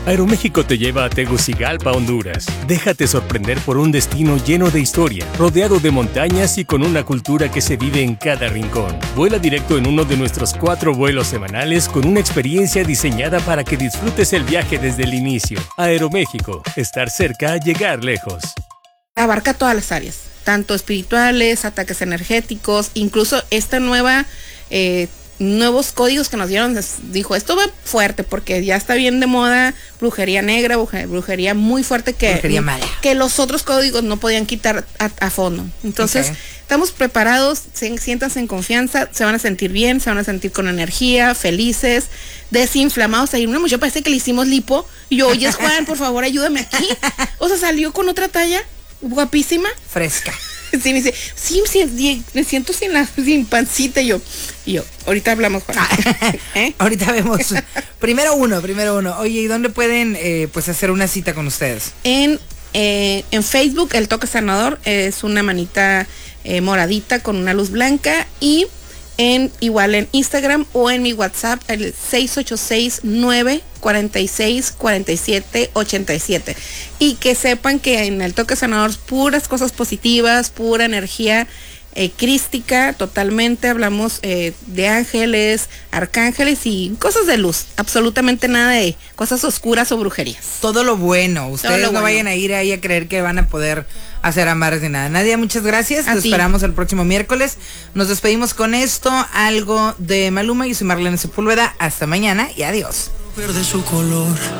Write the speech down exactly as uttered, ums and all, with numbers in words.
Aeroméxico te lleva a Tegucigalpa, Honduras. Déjate sorprender por un destino lleno de historia, rodeado de montañas y con una cultura que se vive en cada rincón. Vuela directo en uno de nuestros cuatro vuelos semanales con una experiencia diseñada para que disfrutes el viaje desde el inicio. Aeroméxico, estar cerca, llegar lejos. Abarca todas las áreas, tanto espirituales, ataques energéticos, incluso esta nueva... Eh, nuevos códigos que nos dieron, dijo, esto va fuerte porque ya está bien de moda brujería negra, brujería muy fuerte que, brujería mala. que los otros códigos no podían quitar a, a fondo. Entonces, okay. Estamos preparados, se, siéntanse en confianza, se van a sentir bien, se van a sentir con energía, felices, desinflamados. Ahí una muchacha parece que le hicimos lipo y yo, oye, Juan, por favor, ayúdame aquí. O sea, salió con otra talla, guapísima. Fresca. Sí, me dice, sí, sí, me siento sin, la, sin pancita. Y yo, y yo, ahorita hablamos, Juan. ¿Eh? Ahorita vemos. Primero uno, primero uno. Oye, ¿y dónde pueden eh, pues hacer una cita con ustedes? En, eh, en Facebook, El Toque Sanador, es una manita eh, moradita con una luz blanca. Y en igual en Instagram o en mi WhatsApp, el seis ocho seis, nueve cuatro seis, cuatro siete ocho siete. Y que sepan que en El Toque Sanador puras cosas positivas, pura energía eh, crística, totalmente. Hablamos eh, de ángeles, arcángeles y cosas de luz. Absolutamente nada de cosas oscuras o brujerías. Todo lo bueno. Ustedes lo no bueno. vayan a ir ahí a creer que van a poder hacer amarres ni nada. Nadia, muchas gracias. Te esperamos el próximo miércoles. Nos despedimos con esto, algo de Maluma. Yo soy Marlene Sepúlveda. Hasta mañana y adiós. Pierde su color.